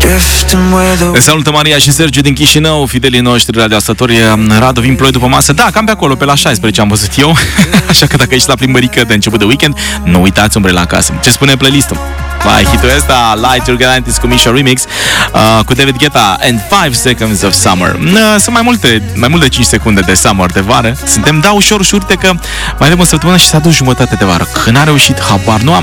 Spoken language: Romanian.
Ne salută Maria și Sergiu din Chișinău, fidelii noștri radioascultători. Radu, vin ploi după masă. Da, cam pe acolo, pe la 16 am văzut eu. Așa că dacă ești la plimbărică de început de weekend, nu uitați umbrela acasă. Ce spune playlistul? Vai, hitul ăsta, Light Your Galantis cu Misha Remix, cu David Guetta and 5 Seconds of Summer. Sunt mai mult de 5 secunde de summer, de vară. Suntem, da, ușor, că mai avem o săptămână și s-a dus jumătate de vară. Când a reușit, habar nu am.